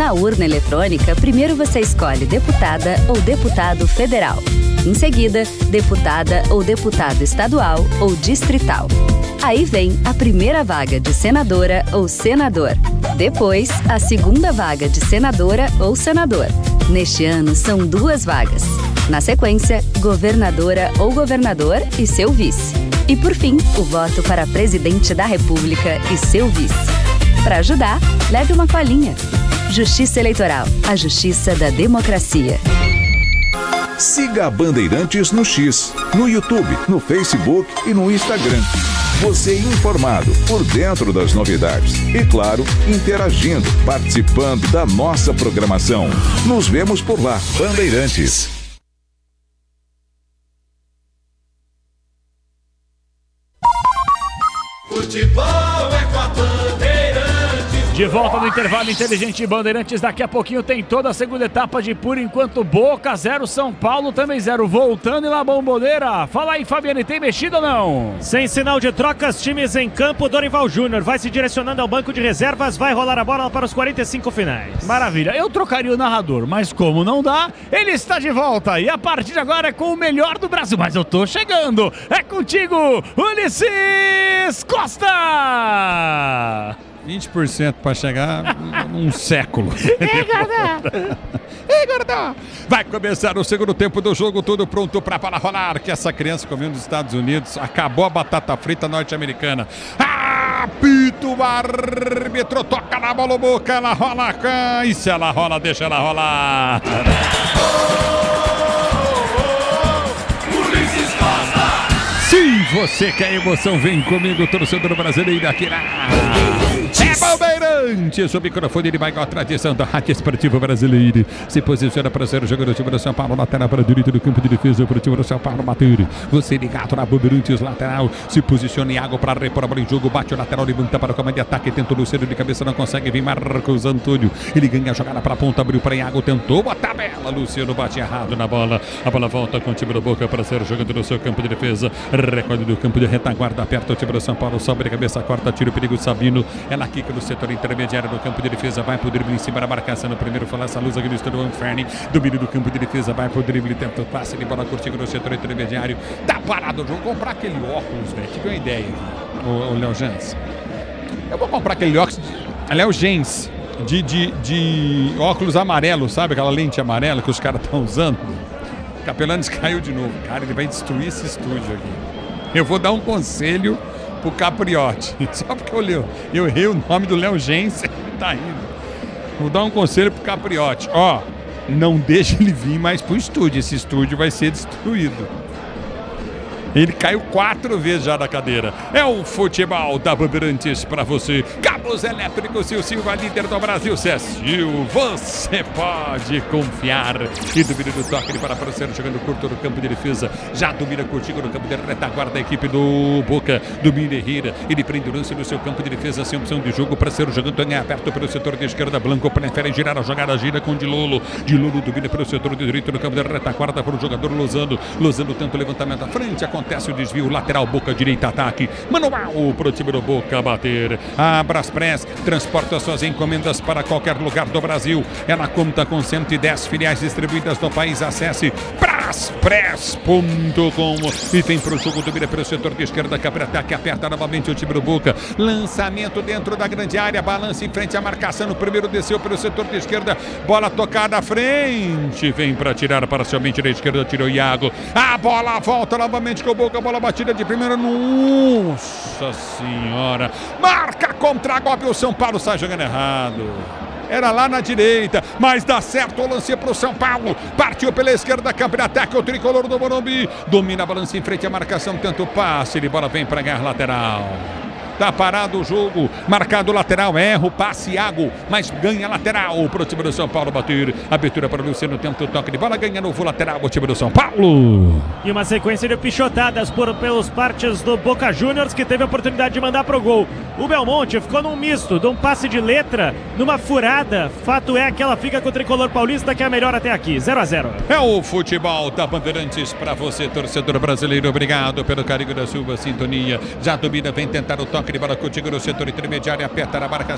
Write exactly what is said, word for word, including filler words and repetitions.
Na urna eletrônica, primeiro você escolhe deputada ou deputado federal. Em seguida, deputada ou deputado estadual ou distrital. Aí vem a primeira vaga de senadora ou senador. Depois, a segunda vaga de senadora ou senador. Neste ano, são duas vagas. Na sequência, governadora ou governador e seu vice. E por fim, o voto para presidente da República e seu vice. Para ajudar, leve uma colinha. Justiça Eleitoral, a justiça da democracia. Siga a Bandeirantes no X, no YouTube, no Facebook e no Instagram. Você informado, por dentro das novidades. E claro, interagindo, participando da nossa programação. Nos vemos por lá, Bandeirantes. Futebol é com a Bandeirantes. De volta no intervalo inteligente Bandeirantes. Daqui a pouquinho tem toda a segunda etapa de Por Enquanto Boca, zero São Paulo, também zero. Voltando em La Bombonera. Fala aí, Fabiane, tem mexido ou não? Sem sinal de trocas, times em campo. Dorival Júnior vai se direcionando ao banco de reservas, vai rolar a bola para os quarenta e cinco finais. Maravilha, eu trocaria o narrador, mas como não dá, ele está de volta. E a partir de agora é com o melhor do Brasil. Mas eu tô chegando, é contigo, Ulisses Costa! vinte por cento para chegar num século. Ei, Gordão! Ei, Gordão! Vai começar o segundo tempo do jogo, tudo pronto para bola rolar. Que essa criança comendo nos Estados Unidos, acabou a batata frita norte-americana. Apito o árbitro, toca na bola, boca, ela rola. E se ela rola, deixa ela rolar. Se você quer emoção, vem comigo, torcedor brasileiro aqui na... É Bandeirantes, o microfone de maior tradição da Rádio Esportiva Brasileira. Se posiciona para ser o jogador do time do São Paulo, lateral para a direita do campo de defesa para o time do São Paulo bater. Você ligado na Bandeirantes, lateral, se posiciona Iago para repor a bola em jogo, bate o lateral, levanta para o comando de ataque, tenta o Luciano de cabeça, não consegue vir Marcos Antônio. Ele ganha a jogada para a ponta, abriu para Iago, tentou a tabela, Luciano bate errado na bola. A bola volta com o time do Boca para ser o jogador do seu campo de defesa. Recorde do campo de retaguarda, aperta o time do São Paulo, sobe de cabeça, corta, tira o perigo, Sabino. Ela quica no setor intermediário do campo de defesa, vai pro drible em cima da marcação. No primeiro foi essa luz aqui do estado Inferno. Domínio do campo de defesa, vai pro drible, tenta o passe de bola curtinha no setor intermediário. Tá parado o jogo, comprar aquele óculos, velho. Tive uma ideia, o Léo Jens. Eu vou comprar aquele óculos, Léo Jens, de, de, de óculos amarelo, sabe? Aquela lente amarela que os caras estão usando. O Capelanes caiu de novo. Cara, ele vai destruir esse estúdio aqui. Eu vou dar um conselho pro Capriotti, só porque eu, leio, eu errei o nome do Léo Gens, tá indo. Vou dar um conselho pro Capriotti, ó, não deixa ele vir mais pro estúdio, esse estúdio vai ser destruído. Ele caiu quatro vezes já da cadeira. É o futebol da Bandeirantes para você. Cabos elétricos Sil Silva, líder do Brasil. Cecil, você pode confiar. E domina do toque para Franciano, chegando curto no campo de defesa. Já domina curtinho no campo de retaguarda da equipe do Boca. Domina Herrera. Ele prende o lance no seu campo de defesa. Sem opção de jogo para ser o jogando em aberto pelo setor de esquerda. Blanco prefere girar a jogada. Gira com Dilolo. Dilolo domina pelo setor de direito no campo de retaguarda para o jogador Lozano. Lozano tenta o levantamento à frente. Acontece o desvio, lateral, Boca direita, ataque, manual pro time do Boca bater. A Braspress transporta suas encomendas para qualquer lugar do Brasil. Ela conta com cento e dez filiais distribuídas no país. Acesse braspress ponto com e vem pro jogo do Mira pelo setor de esquerda, que abre ataque, aperta novamente o time do Boca. Lançamento dentro da grande área, balança em frente à marcação. No primeiro desceu pelo setor de esquerda, bola tocada à frente, vem para tirar parcialmente da esquerda, tirou o Iago. A bola volta novamente com o Boca. Bola batida de primeira, nossa senhora, marca contra golpe, o São Paulo sai jogando errado. Era lá na direita, mas dá certo o lance para o São Paulo. Partiu pela esquerda, campo de ataque, o tricolor do Morumbi. Domina a balança em frente à marcação, tenta o passe, de bola vem para ganhar lateral. Tá parado o jogo, marcado lateral, erra o passe, Iago, mas ganha lateral pro time do São Paulo bater. Abertura para o Luciano, tenta o toque de bola, ganha novo lateral o time do São Paulo. E uma sequência de pichotadas por, pelos partes do Boca Juniors, que teve a oportunidade de mandar pro gol. O Belmonte ficou num misto, de um passe de letra, numa furada. Fato é que ela fica com o tricolor paulista, que é a melhor até aqui, zero a zero. É o futebol da Bandeirantes para você, torcedor brasileiro. Obrigado pelo carinho da sua sintonia. Já domina, vem tentar o toque de bola contigo no setor intermediário, aperta a marca.